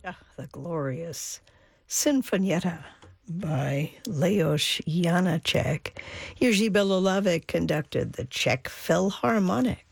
Ah, the glorious Sinfonietta by Leos Janáček. Jerzy Belolavec conducted the Czech Philharmonic.